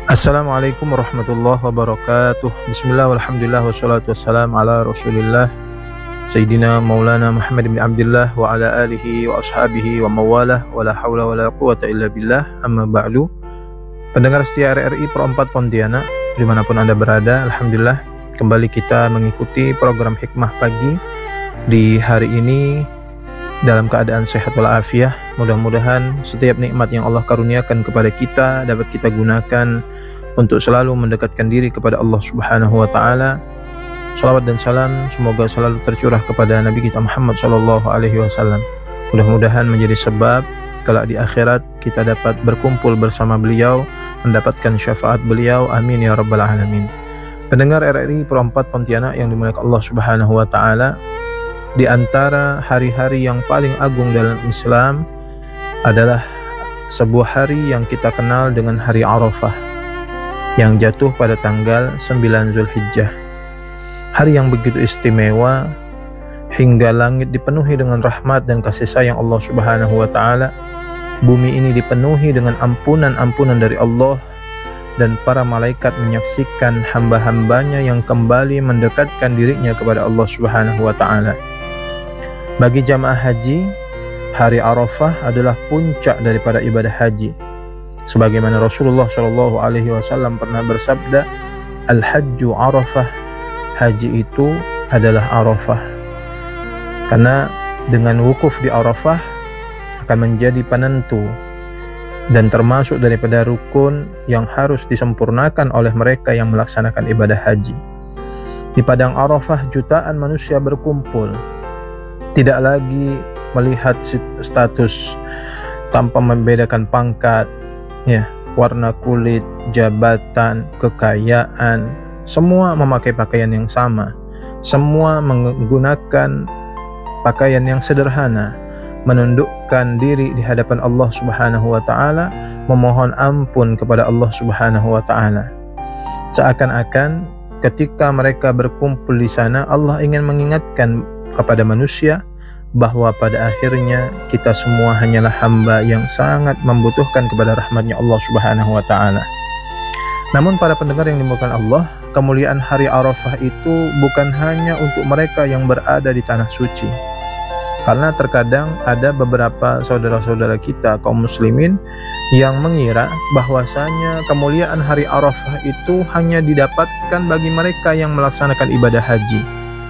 Assalamualaikum warahmatullahi wabarakatuh. Bismillah walhamdulillah wassalatu wassalam ala rasulillah Sayyidina Maulana Muhammad bin Abdullah wa ala alihi wa ashabihi wa mawalah wa la hawla wa la quwata illa billah, amma ba'du. Pendengar setia RRI Pro 4 Pontianak dimanapun Anda berada, alhamdulillah kembali kita mengikuti program Hikmah Pagi di hari ini dalam keadaan sehat walafiat. Mudah-mudahan setiap nikmat yang Allah karuniakan kepada kita dapat kita gunakan untuk selalu mendekatkan diri kepada Allah Subhanahu wa taala. Salawat dan salam semoga selalu tercurah kepada Nabi kita Muhammad sallallahu alaihi wasallam. Mudah-mudahan menjadi sebab kelak di akhirat kita dapat berkumpul bersama beliau, mendapatkan syafaat beliau. Amin ya rabbal alamin. Pendengar RRI Pro 4 Pontianak yang dimuliakan Allah Subhanahu wa taala, di antara hari-hari yang paling agung dalam Islam adalah sebuah hari yang kita kenal dengan hari Arafah yang jatuh pada tanggal 9 Zulhijjah. Hari yang begitu istimewa hingga langit dipenuhi dengan rahmat dan kasih sayang Allah Subhanahu wa taala. Bumi ini dipenuhi dengan ampunan-ampunan dari Allah dan para malaikat menyaksikan hamba-hambanya yang kembali mendekatkan dirinya kepada Allah Subhanahu wa taala. Bagi jamaah haji, hari Arafah adalah puncak daripada ibadah haji. Sebagaimana Rasulullah Shallallahu Alaihi Wasallam pernah bersabda, Al-Hajju Arafah, haji itu adalah Arafah. Karena dengan wukuf di Arafah akan menjadi penentu dan termasuk daripada rukun yang harus disempurnakan oleh mereka yang melaksanakan ibadah haji. Di padang Arafah jutaan manusia berkumpul, tidak lagi melihat status tanpa membedakan pangkat, warna kulit, jabatan, kekayaan, semua memakai pakaian yang sama, semua menggunakan pakaian yang sederhana, menundukkan diri di hadapan Allah Subhanahu wa taala, memohon ampun kepada Allah Subhanahu wa taala. Seakan-akan ketika mereka berkumpul di sana, Allah ingin mengingatkan kepada manusia bahwa pada akhirnya kita semua hanyalah hamba yang sangat membutuhkan kepada rahmatnya Allah Subhanahu wa ta'ala. Namun para pendengar yang dimuliakan Allah, kemuliaan hari Arafah itu bukan hanya untuk mereka yang berada di tanah suci. Karena terkadang ada beberapa saudara-saudara kita kaum muslimin yang mengira bahwasanya kemuliaan hari Arafah itu hanya didapatkan bagi mereka yang melaksanakan ibadah haji.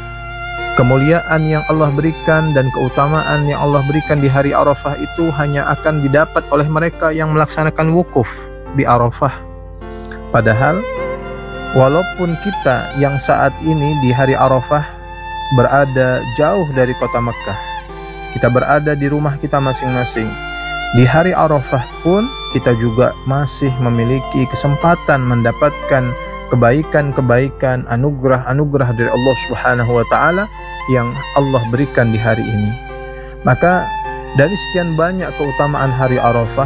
Kemuliaan yang Allah berikan dan keutamaan yang Allah berikan di hari Arafah itu hanya akan didapat oleh mereka yang melaksanakan wukuf di Arafah. Padahal walaupun kita yang saat ini di hari Arafah berada jauh dari kota Mekah, kita berada di rumah kita masing-masing, di hari Arafah pun kita juga masih memiliki kesempatan mendapatkan kebaikan-kebaikan, anugerah-anugerah dari Allah Subhanahu wa taala yang Allah berikan di hari ini. Maka dari sekian banyak keutamaan hari Arafah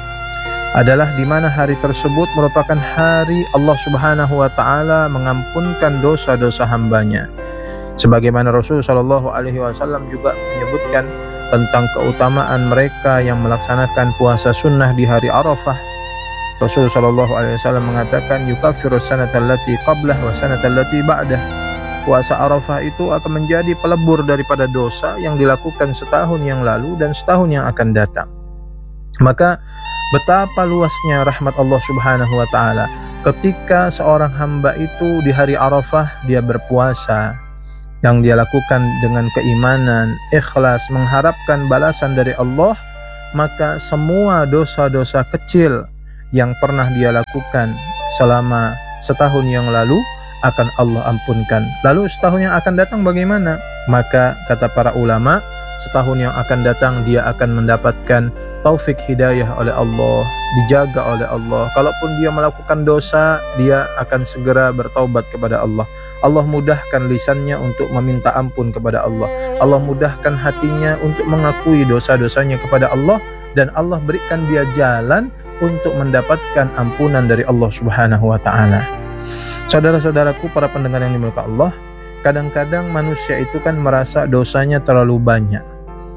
adalah di mana hari tersebut merupakan hari Allah Subhanahu wa taala mengampunkan dosa-dosa hambanya. Sebagaimana Rasulullah Shallallahu alaihi wasallam juga menyebutkan tentang keutamaan mereka yang melaksanakan puasa sunnah di hari Arafah. Rasulullah Shallallahu alaihi wasallam mengatakan, yukaffiru sanata allati qablah wa sanata allati ba'dah. Puasa Arafah itu akan menjadi pelebur daripada dosa yang dilakukan setahun yang lalu dan setahun yang akan datang. Maka betapa luasnya rahmat Allah Subhanahu wa taala ketika seorang hamba itu di hari Arafah dia berpuasa, yang dia lakukan dengan keimanan, ikhlas, mengharapkan balasan dari Allah, maka semua dosa-dosa kecil yang pernah dia lakukan selama setahun yang lalu akan Allah ampunkan. Lalu setahun yang akan datang bagaimana? Maka kata para ulama, setahun yang akan datang dia akan mendapatkan taufik hidayah oleh Allah, dijaga oleh Allah. Kalaupun dia melakukan dosa, dia akan segera bertaubat kepada Allah. Allah mudahkan lisannya untuk meminta ampun kepada Allah. Allah mudahkan hatinya untuk mengakui dosa-dosanya kepada Allah, dan Allah berikan dia jalan untuk mendapatkan ampunan dari Allah Subhanahu wa ta'ala. Saudara-saudaraku, para pendengar yang dimuliakan Allah, kadang-kadang manusia itu kan merasa dosanya terlalu banyak.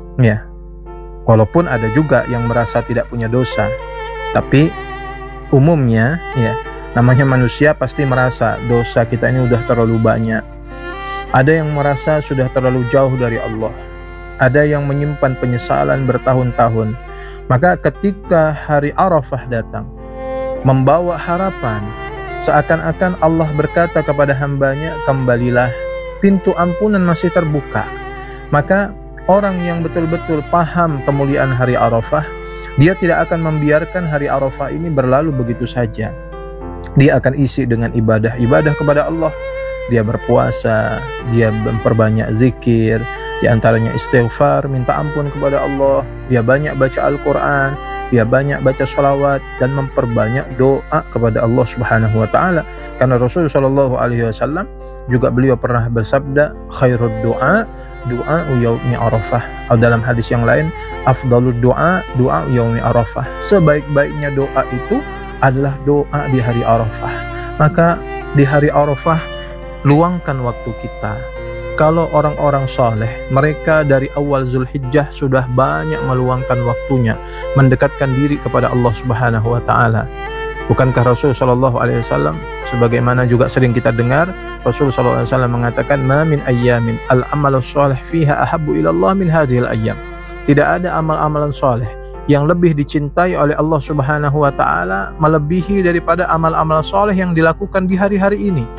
Walaupun ada juga yang merasa tidak punya dosa, tapi umumnya Namanya manusia pasti merasa dosa kita ini udah terlalu banyak. Ada yang merasa sudah terlalu jauh dari Allah. Ada yang menyimpan penyesalan bertahun-tahun. Maka ketika hari Arafah datang, membawa harapan, seakan-akan Allah berkata kepada hambanya, kembalilah, pintu ampunan masih terbuka. Maka orang yang betul-betul paham kemuliaan hari Arafah, dia tidak akan membiarkan hari Arafah ini berlalu begitu saja. Dia akan isi dengan ibadah-ibadah kepada Allah. Dia berpuasa, dia memperbanyak zikir, di antaranya istighfar, minta ampun kepada Allah. Dia banyak baca Al-Quran, dia banyak baca sholawat, dan memperbanyak doa kepada Allah Subhanahu wa Ta'ala. Karena Rasulullah SAW juga beliau pernah bersabda, khairud doa yaumi Arafah. Atau dalam hadis yang lain, afdalud doa yaumi Arafah. Sebaik-baiknya doa itu adalah doa di hari Arafah. Maka di hari Arafah luangkan waktu kita. Kalau orang-orang soleh, mereka dari awal Zulhijjah sudah banyak meluangkan waktunya mendekatkan diri kepada Allah Subhanahu wa Ta'ala. Bukankah Rasul sallallahu alaihi wasallam sebagaimana juga sering kita dengar, Rasul sallallahu alaihi wasallam mengatakan, "Ma min ayyamin al-amalus shalih fiha ahabbu ila Allah min hadhil ayyam." Tidak ada amal-amalan soleh yang lebih dicintai oleh Allah Subhanahu wa Ta'ala melebihi daripada amal-amal soleh yang dilakukan di hari-hari ini.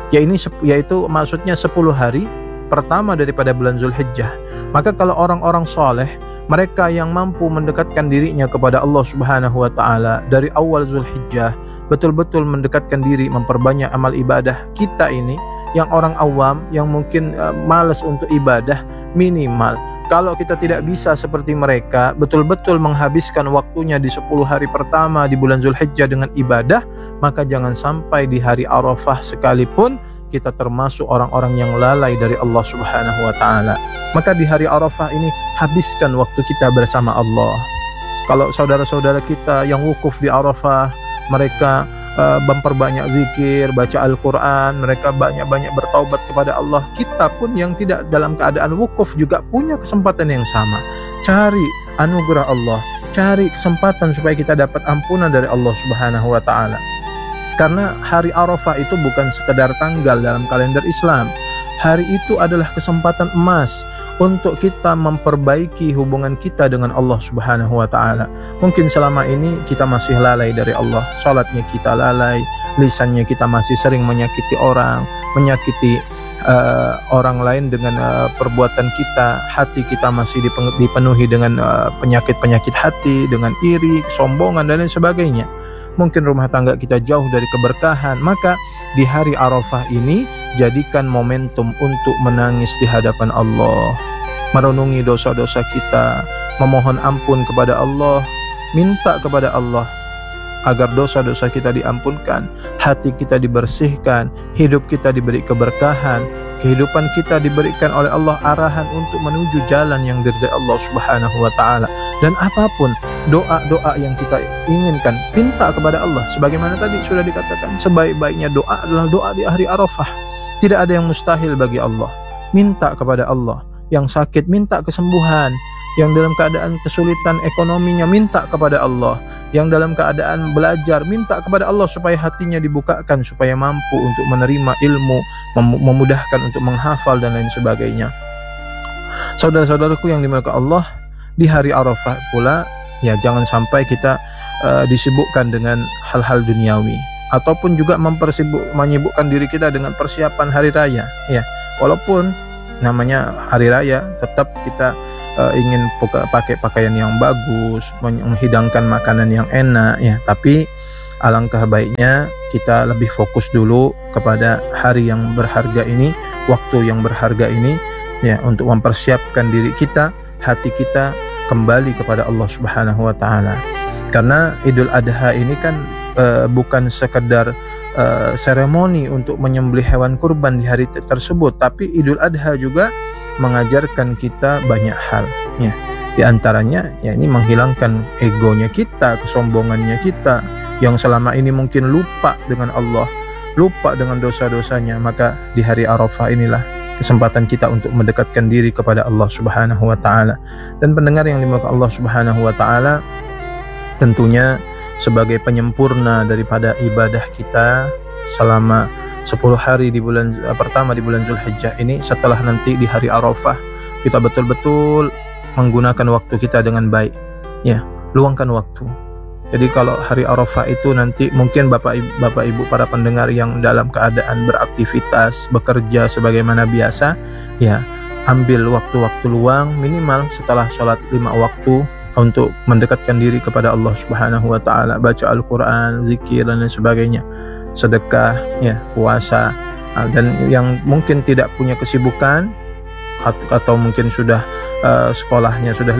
Yaitu maksudnya 10 hari pertama daripada bulan Zulhijjah. Maka kalau orang-orang soleh, mereka yang mampu mendekatkan dirinya kepada Allah Subhanahu wa Ta'ala dari awal Zulhijjah, betul-betul mendekatkan diri, memperbanyak amal ibadah. Kita ini yang orang awam, yang mungkin malas untuk ibadah, minimal kalau kita tidak bisa seperti mereka betul-betul menghabiskan waktunya di 10 hari pertama di bulan Zulhijjah dengan ibadah, maka jangan sampai di hari Arafah sekalipun kita termasuk orang-orang yang lalai dari Allah Subhanahu wa Ta'ala. Maka di hari Arafah ini habiskan waktu kita bersama Allah. Kalau saudara-saudara kita yang wukuf di Arafah, mereka memperbanyak zikir, baca Al-Quran, mereka banyak-banyak bertaubat kepada Allah. Kita pun yang tidak dalam keadaan wukuf juga punya kesempatan yang sama. Cari anugerah Allah, cari kesempatan supaya kita dapat ampunan dari Allah Subhanahu wa Ta'ala. Karena hari Arafah itu bukan sekedar tanggal dalam kalender Islam. Hari itu adalah kesempatan emas untuk kita memperbaiki hubungan kita dengan Allah Subhanahu wa Ta'ala. Mungkin selama ini kita masih lalai dari Allah. Salatnya kita lalai, lisannya kita masih sering menyakiti orang, menyakiti orang lain dengan perbuatan kita. Hati kita masih dipenuhi dengan penyakit-penyakit hati, dengan iri, kesombongan, dan lain sebagainya. Mungkin rumah tangga kita jauh dari keberkahan. Maka di hari Arafah ini jadikan momentum untuk menangis di hadapan Allah, merenungi dosa-dosa kita, memohon ampun kepada Allah, minta kepada Allah agar dosa-dosa kita diampunkan, hati kita dibersihkan, hidup kita diberi keberkahan, kehidupan kita diberikan oleh Allah arahan untuk menuju jalan yang diridhai Allah Subhanahu wa Ta'ala. Dan apapun doa-doa yang kita inginkan, minta kepada Allah. Sebagaimana tadi sudah dikatakan, sebaik-baiknya doa adalah doa di hari Arafah. Tidak ada yang mustahil bagi Allah. Minta kepada Allah. Yang sakit minta kesembuhan, yang dalam keadaan kesulitan ekonominya minta kepada Allah, yang dalam keadaan belajar minta kepada Allah supaya hatinya dibukakan, supaya mampu untuk menerima ilmu, memudahkan untuk menghafal dan lain sebagainya. Saudara-saudaraku yang dimuliakan Allah, di hari Arafah pula ya jangan sampai kita disibukkan dengan hal-hal duniawi, ataupun juga menyibukkan diri kita dengan persiapan hari raya. Ya, walaupun namanya hari raya, tetap kita ingin pakai pakaian yang bagus, menghidangkan makanan yang enak, ya. Tapi alangkah baiknya kita lebih fokus dulu kepada hari yang berharga ini, waktu yang berharga ini, ya, untuk mempersiapkan diri kita, hati kita kembali kepada Allah Subhanahu wa Ta'ala. Karena Idul Adha ini kan bukan sekedar seremoni untuk menyembelih hewan kurban di hari tersebut, tapi Idul Adha juga mengajarkan kita banyak hal, ya. Di antaranya ya ini menghilangkan egonya kita, kesombongannya kita yang selama ini mungkin lupa dengan Allah, lupa dengan dosa-dosanya. Maka di hari Arafah inilah kesempatan kita untuk mendekatkan diri kepada Allah Subhanahu wa Ta'ala. Dan pendengar yang dimuliakan Allah Subhanahu wa Ta'ala, tentunya sebagai penyempurna daripada ibadah kita selama 10 hari di bulan pertama di bulan Zulhijjah ini. Setelah nanti di hari Arafah kita betul-betul menggunakan waktu kita dengan baik, ya, luangkan waktu. Jadi kalau hari Arafah itu nanti mungkin Bapak Ibu para pendengar yang dalam keadaan beraktivitas, bekerja sebagaimana biasa, ya, ambil waktu-waktu luang minimal setelah sholat 5 waktu untuk mendekatkan diri kepada Allah Subhanahu wa taala, baca Al-Qur'an, zikir dan lain sebagainya, sedekah, ya, puasa. Dan yang mungkin tidak punya kesibukan atau mungkin sudah sekolahnya sudah